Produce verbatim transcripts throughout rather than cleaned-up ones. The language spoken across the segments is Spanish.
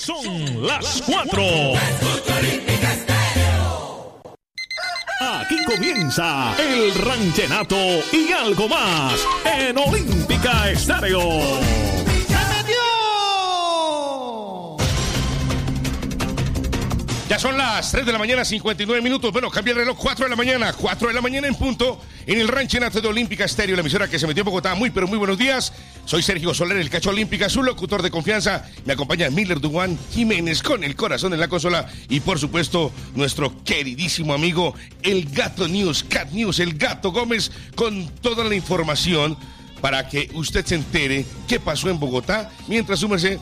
Son las cuatro. Aquí comienza el ranchenato y algo más en Olímpica Estéreo. Ya son las tres de la mañana, cincuenta y nueve minutos. Bueno, cambia el reloj, cuatro de la mañana, cuatro de la mañana en punto, en el ranchenato de Olímpica Estéreo, la emisora que se metió en Bogotá. Muy, pero muy buenos días. Soy Sergio Soler, el Cacho Olímpica, su locutor de confianza. Me acompaña Miller Duan Jiménez con el corazón en la consola. Y por supuesto, nuestro queridísimo amigo, el Gato News, Cat News, el Gato Gómez, con toda la información para que usted se entere qué pasó en Bogotá mientras su merced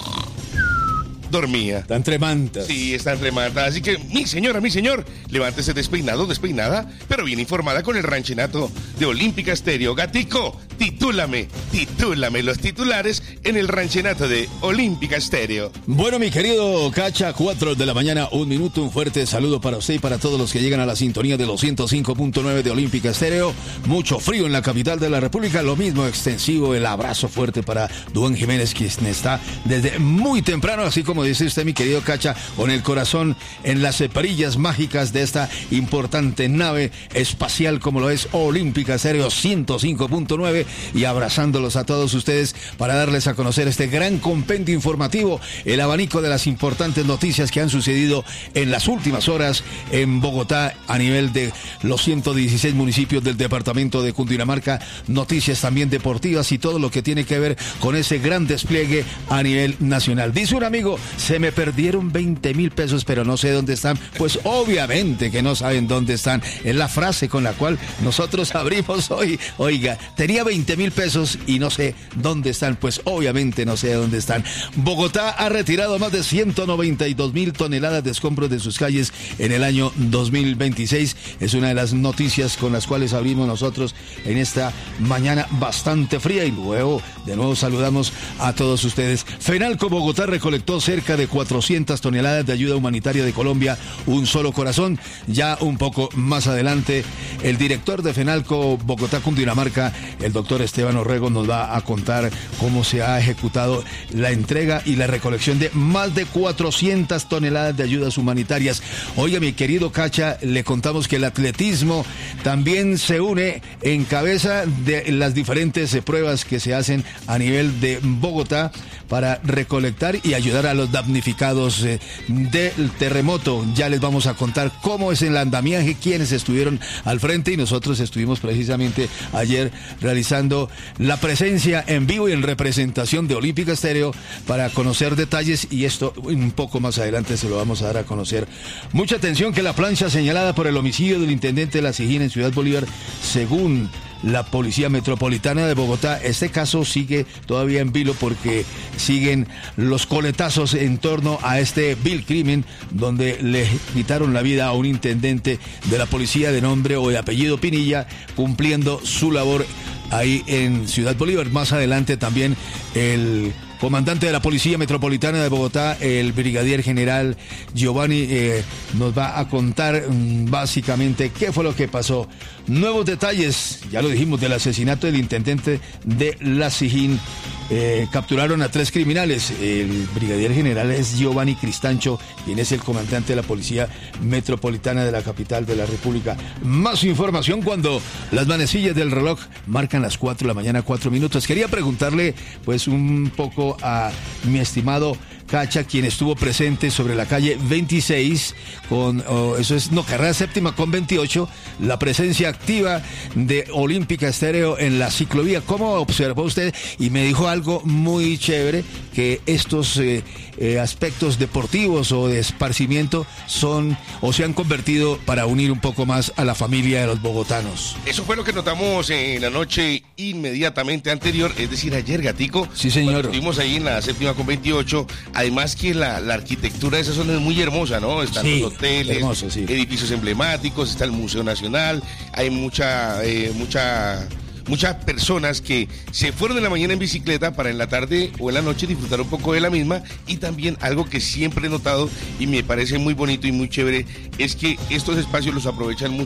dormía. Está entre mantas. Sí, está entre mantas. Así que, mi señora, mi señor, levántese despeinado, despeinada, pero bien informada con el ranchenato de Olímpica Estéreo. Gatico, titúlame, titúlame los titulares en el ranchenato de Olímpica Estéreo. Bueno, mi querido Cacha, cuatro de la mañana, un minuto, un fuerte saludo para usted y para todos los que llegan a la sintonía de los ciento cinco punto nueve de Olímpica Estéreo. Mucho frío en la capital de la República, lo mismo extensivo, el abrazo fuerte para Duan Jiménez, quien está desde muy temprano, así como dice usted, mi querido Cacha, con el corazón en las perillas mágicas de esta importante nave espacial como lo es Olímpica Estéreo ciento cinco punto nueve, y abrazándolos a todos ustedes para darles a conocer este gran compendio informativo, el abanico de las importantes noticias que han sucedido en las últimas horas en Bogotá a nivel de los ciento dieciséis municipios del departamento de Cundinamarca, noticias también deportivas y todo lo que tiene que ver con ese gran despliegue a nivel nacional. Dice un amigo: se me perdieron veinte mil pesos, pero no sé dónde están. Pues obviamente que no saben dónde están. Es la frase con la cual nosotros abrimos hoy. Oiga, tenía veinte mil pesos y no sé dónde están. Pues obviamente no sé dónde están. Bogotá ha retirado más de ciento noventa y dos mil toneladas de escombros de sus calles en el año dos mil veintiséis. Es una de las noticias con las cuales abrimos nosotros en esta mañana bastante fría, y luego de nuevo saludamos a todos ustedes. Fenalco Bogotá recolectó cerca de cuatrocientas toneladas de ayuda humanitaria de Colombia, un solo corazón. Ya un poco más adelante, el director de Fenalco Bogotá Cundinamarca, el doctor Esteban Orrego, nos va a contar cómo se ha ejecutado la entrega y la recolección de más de cuatrocientas toneladas de ayudas humanitarias. Oiga, mi querido Cacha, le contamos que el atletismo también se une en cabeza de las diferentes pruebas que se hacen a nivel de Bogotá para recolectar y ayudar a los damnificados eh, del terremoto. Ya les vamos a contar cómo es el andamiaje, quiénes estuvieron al frente, y nosotros estuvimos precisamente ayer realizando la presencia en vivo y en representación de Olímpica Estéreo para conocer detalles, y esto un poco más adelante se lo vamos a dar a conocer. Mucha atención, que la plancha señalada por el homicidio del intendente de la Sijín en Ciudad Bolívar, según la Policía Metropolitana de Bogotá, este caso sigue todavía en vilo porque siguen los coletazos en torno a este vil crimen donde le quitaron la vida a un intendente de la policía de nombre o de apellido Pinilla, cumpliendo su labor ahí en Ciudad Bolívar. Más adelante también el comandante de la Policía Metropolitana de Bogotá, el brigadier general Giovanni, eh, nos va a contar mm, básicamente qué fue lo que pasó. Nuevos detalles, ya lo dijimos, del asesinato del intendente de la Sijín. Eh, capturaron a tres criminales. El brigadier general es Giovanni Cristancho, quien es el comandante de la Policía Metropolitana de la capital de la República. Más información cuando las manecillas del reloj marcan las cuatro de la mañana, cuatro minutos. Quería preguntarle pues un poco a mi estimado Cacha, quien estuvo presente sobre la calle veintiséis con, oh, eso es, no, carrera séptima con veintiocho, la presencia activa de Olímpica Estéreo en la ciclovía. ¿Cómo observó usted? Y me dijo algo muy chévere, que estos eh, eh, aspectos deportivos o de esparcimiento son o se han convertido para unir un poco más a la familia de los bogotanos. Eso fue lo que notamos en la noche inmediatamente anterior, es decir, ayer, Gatico. Sí, señor. Estuvimos ahí en la séptima con veintiocho. Además que la, la arquitectura de esa zona es muy hermosa, ¿no? Están sí, los hoteles, hermoso, sí. Edificios emblemáticos, está el Museo Nacional, hay mucha, eh, mucha... muchas personas que se fueron en la mañana en bicicleta para en la tarde o en la noche disfrutar un poco de la misma. Y también algo que siempre he notado y me parece muy bonito y muy chévere es que estos espacios los aprovechan mucho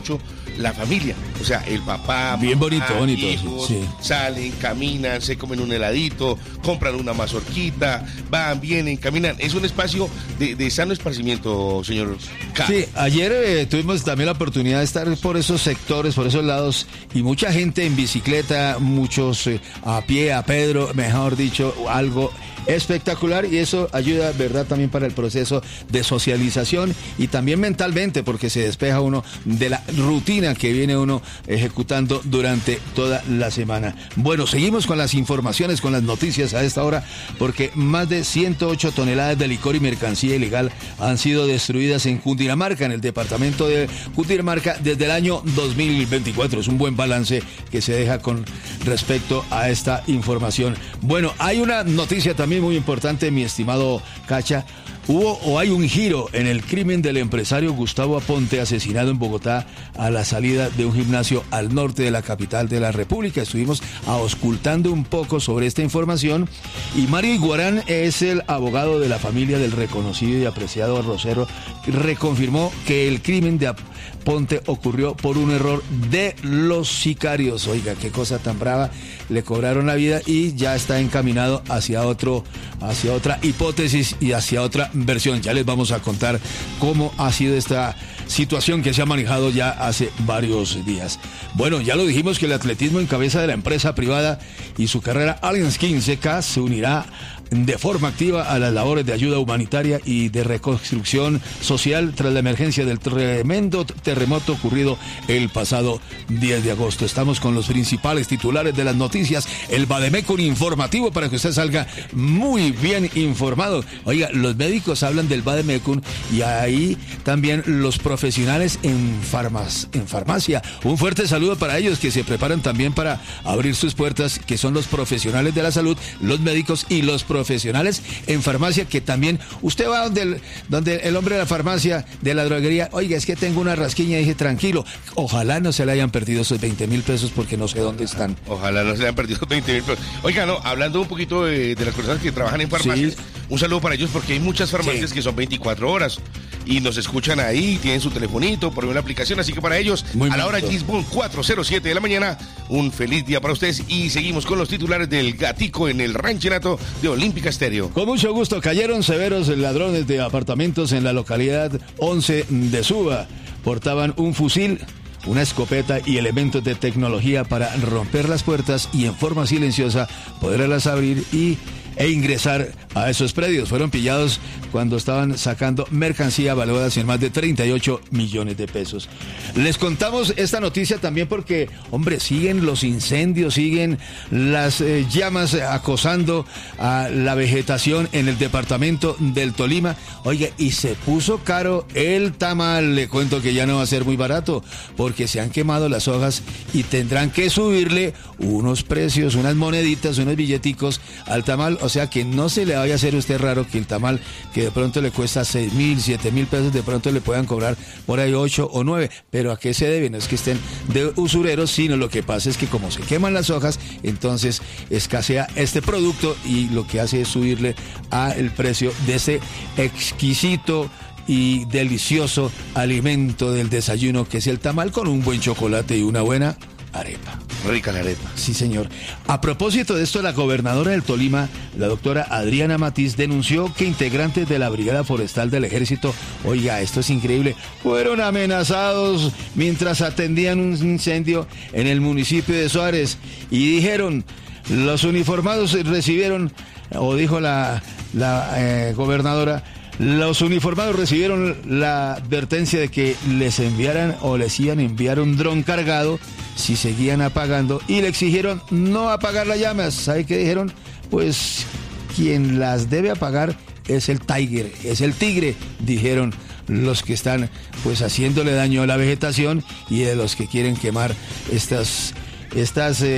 la familia, o sea, el papá, bien mamá, bonito, bonito, hijos, sí. salen, caminan, se comen un heladito, compran una mazorquita, van, vienen, caminan. Es un espacio de, de sano esparcimiento, señor K. Sí, ayer eh, tuvimos también la oportunidad de estar por esos sectores, por esos lados, y mucha gente en bicicleta, muchos eh, a pie, a Pedro, mejor dicho, algo espectacular, y eso ayuda, ¿verdad?, también para el proceso de socialización y también mentalmente, porque se despeja uno de la rutina que viene uno ejecutando durante toda la semana. Bueno, seguimos con las informaciones, con las noticias a esta hora, porque más de ciento ocho toneladas de licor y mercancía ilegal han sido destruidas en Cundinamarca, en el departamento de Cundinamarca, desde el año dos mil veinticuatro. Es un buen balance que se deja con respecto a esta información. Bueno, hay una noticia también muy importante, mi estimado Cacha. Hubo o hay un giro en el crimen del empresario Gustavo Aponte, asesinado en Bogotá a la salida de un gimnasio al norte de la capital de la República. Estuvimos auscultando un poco sobre esta información, y Mario Iguarán es el abogado de la familia del reconocido y apreciado Rosero, reconfirmó que el crimen de Aponte ocurrió por un error de los sicarios. Oiga, qué cosa tan brava, le cobraron la vida y ya está encaminado hacia otro, hacia otra hipótesis y hacia otra versión. Ya les vamos a contar cómo ha sido esta situación que se ha manejado ya hace varios días. Bueno, ya lo dijimos que el atletismo en cabeza de la empresa privada y su carrera Allianz quince K se unirá de forma activa a las labores de ayuda humanitaria y de reconstrucción social tras la emergencia del tremendo terremoto ocurrido el pasado diez de agosto. Estamos con los principales titulares de las noticias, el Bademecum informativo, para que usted salga muy bien informado. Oiga, los médicos hablan del Bademecum y ahí también los profesionales en, farmac- en farmacia. Un fuerte saludo para ellos que se preparan también para abrir sus puertas, que son los profesionales de la salud, los médicos y los profesionales profesionales en farmacia, que también usted va donde el, donde el hombre de la farmacia, de la droguería, oiga, es que tengo una rasquiña, y dije, tranquilo, ojalá no se le hayan perdido esos veinte mil pesos, porque no sé dónde están. Ojalá no se le hayan perdido veinte mil pesos. Oiga, no, hablando un poquito de, de las personas que trabajan en farmacias, sí, un saludo para ellos, porque hay muchas farmacias sí. que son veinticuatro horas y nos escuchan ahí, tienen su telefonito, por una aplicación, así que para ellos, muy a la hora Gisbon cuatro cero siete de la mañana, un feliz día para ustedes, y seguimos con los titulares del Gatico en el ranchenato de Olímpica Estéreo. Con mucho gusto. Cayeron severos ladrones de apartamentos en la localidad once de Suba. Portaban un fusil, una escopeta y elementos de tecnología para romper las puertas y en forma silenciosa poderlas abrir y e ingresar a esos predios. Fueron pillados cuando estaban sacando mercancía valuada en más de treinta y ocho millones de pesos. Les contamos esta noticia también porque, hombre, siguen los incendios, siguen las eh, llamas acosando a la vegetación en el departamento del Tolima. Oiga, y se puso caro el tamal. Le cuento que ya no va a ser muy barato porque se han quemado las hojas y tendrán que subirle unos precios, unas moneditas, unos billeticos al tamal. O sea que no se le vaya a hacer a usted raro que el tamal, que de pronto le cuesta seis mil, siete mil pesos, de pronto le puedan cobrar por ahí ocho o nueve. Pero ¿a qué se debe? No es que estén de usureros, sino lo que pasa es que como se queman las hojas, entonces escasea este producto y lo que hace es subirle al precio de ese exquisito y delicioso alimento del desayuno, que es el tamal, con un buen chocolate y una buena arepa. Rica la arepa. Sí, señor. A propósito de esto, la gobernadora del Tolima, la doctora Adriana Matiz, denunció que integrantes de la Brigada Forestal del Ejército, oiga, esto es increíble, fueron amenazados mientras atendían un incendio en el municipio de Suárez y dijeron, los uniformados recibieron, o dijo la, la eh, gobernadora, los uniformados recibieron la advertencia de que les enviaran o les iban a enviar un dron cargado si seguían apagando y le exigieron no apagar las llamas. ¿Sabe qué dijeron? Pues quien las debe apagar es el Tiger, es el tigre, dijeron los que están pues haciéndole daño a la vegetación y de los que quieren quemar estas, estas eh,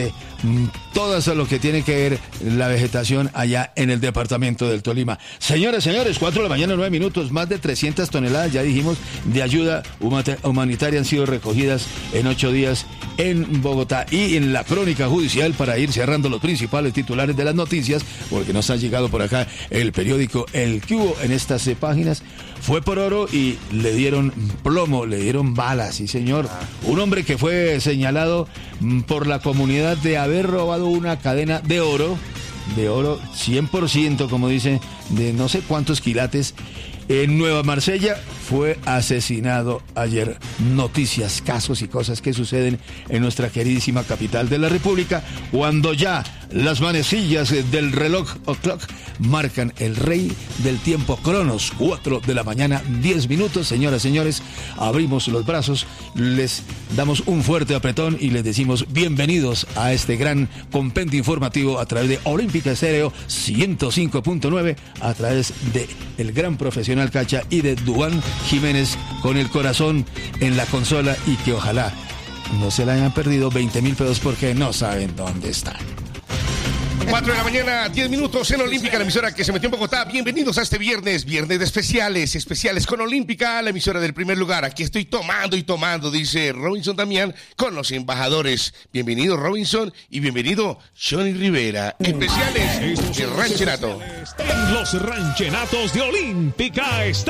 todo eso lo que tiene que ver la vegetación allá en el departamento del Tolima. Señores, señores, cuatro de la mañana, nueve minutos, más de trescientas toneladas, ya dijimos, de ayuda humanitaria han sido recogidas en ocho días en Bogotá. Y en la crónica judicial, para ir cerrando los principales titulares de las noticias, porque nos ha llegado por acá el periódico El Cubo en estas eh, páginas, fue por oro y le dieron plomo, le dieron balas, sí señor. Un hombre que fue señalado por la comunidad de haber robado una cadena de oro, de oro cien por ciento, como dice, de no sé cuántos quilates, en Nueva Marsella, fue asesinado ayer. Noticias, casos y cosas que suceden en nuestra queridísima capital de la República, cuando ya las manecillas del reloj o'clock marcan el rey del tiempo Cronos, cuatro de la mañana, diez minutos. Señoras, señores, abrimos los brazos, les damos un fuerte apretón y les decimos bienvenidos a este gran compendio informativo a través de Olímpica Estéreo ciento cinco punto nueve, a través de el gran profesional Cacha y de Duván Jiménez, con el corazón en la consola, y que ojalá no se la hayan perdido veinte mil pesos porque no saben dónde están. cuatro de la mañana, diez minutos en Olímpica, la emisora que se metió en Bogotá. Bienvenidos a este viernes, viernes de especiales, especiales con Olímpica, la emisora del primer lugar. Aquí estoy tomando y tomando, dice Robinson Damián, con los embajadores. Bienvenido Robinson y bienvenido Johnny Rivera. Especiales de Ranchenato. En los Ranchenatos de Olímpica está